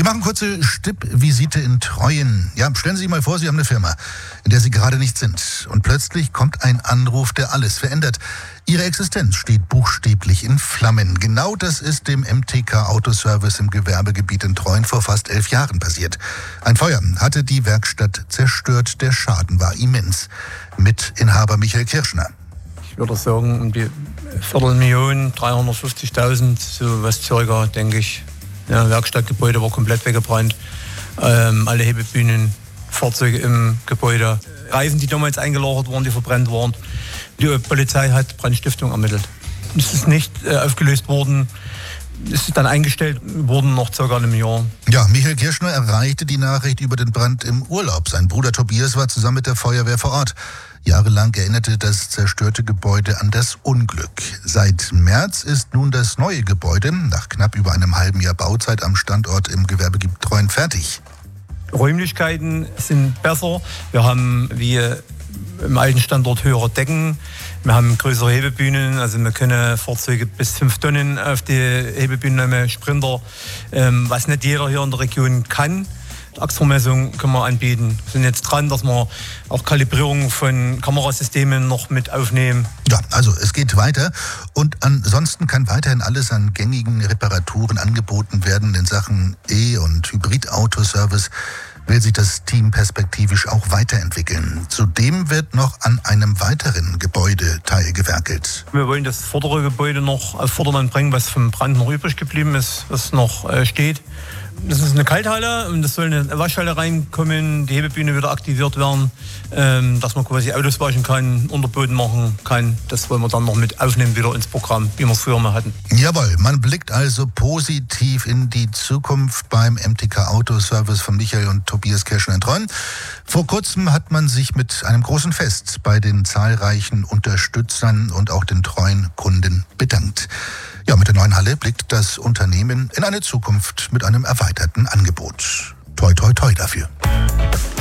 machen kurze Stippvisite in Treuen. Ja, stellen Sie sich mal vor, Sie haben eine Firma, in der Sie gerade nicht sind. Und plötzlich kommt ein Anruf, der alles verändert. Ihre Existenz steht buchstäblich in Flammen. Genau das ist dem MTK Autoservice im Gewerbegebiet in Treuen vor fast 11 Jahren passiert. Ein Feuer hatte die Werkstatt zerstört. Der Schaden war immens. Mitinhaber Michael Kirschner. Ich würde sagen, um die 250.000, 350.000, so was circa, denke ich. Ja, Werkstattgebäude war komplett weggebrannt. Alle Hebebühnen, Fahrzeuge im Gebäude. Reifen, die damals eingelagert waren, die verbrannt waren. Die Polizei hat Brandstiftung ermittelt. Es ist nicht aufgelöst worden. Es ist dann eingestellt worden nach ca. einem Jahr. Ja, Michael Kirschner erreichte die Nachricht über den Brand im Urlaub. Sein Bruder Tobias war zusammen mit der Feuerwehr vor Ort. Jahrelang erinnerte das zerstörte Gebäude an das Unglück. Seit März ist nun das neue Gebäude nach knapp über einem halben Jahr Bauzeit am Standort im Gewerbegebiet Treuen fertig. Räumlichkeiten sind besser. Wir haben wie im alten Standort höhere Decken. Wir haben größere Hebebühnen, also wir können Fahrzeuge bis 5 Tonnen auf die Hebebühnen nehmen, Sprinter, was nicht jeder hier in der Region kann. Achsvermessung können wir anbieten. Wir sind jetzt dran, dass wir auch Kalibrierung von Kamerasystemen noch mit aufnehmen. Ja, also es geht weiter und ansonsten kann weiterhin alles an gängigen Reparaturen angeboten werden in Sachen E- und Hybridautoservice. Will sich das Team perspektivisch auch weiterentwickeln. Zudem wird noch an einem weiteren Gebäudeteil gewerkelt. Wir wollen das vordere Gebäude noch auf Vordermann bringen, was vom Brand noch übrig geblieben ist, was noch steht. Das ist eine Kalthalle und das soll eine Waschhalle reinkommen, die Hebebühne wieder aktiviert werden, dass man quasi Autos waschen kann, Unterboden machen kann. Das wollen wir dann noch mit aufnehmen wieder ins Programm, wie wir es früher mal hatten. Jawohl, man blickt also positiv in die Zukunft beim MTK Autoservice von Michael und Tobias Kirschner in Treuen. Vor kurzem hat man sich mit einem großen Fest bei den zahlreichen Unterstützern und auch den treuen Kunden bedankt. Ja, mit der neuen Halle blickt das Unternehmen in eine Zukunft mit einem erweiterten Angebot. Toi, toi, toi dafür.